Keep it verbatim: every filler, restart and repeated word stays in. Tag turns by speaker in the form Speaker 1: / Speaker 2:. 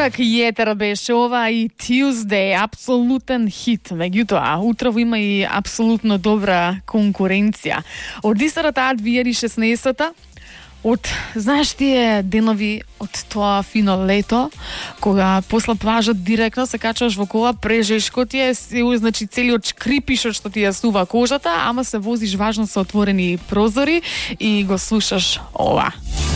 Speaker 1: Уторак јетер беше ова и Tuesday, апсолутен хит. Меѓутоа, утрово има и апсолутно добра конкуренција. Од истата таа две илјади и шеснаесета, од, знаеш тие денови од тоа фино лето, кога после плажот директно се качуваш во кола, прежешко ти е, значи целиот шкрипишот што ти ја сува кожата, ама се возиш важно со отворени прозори и го слушаш ова.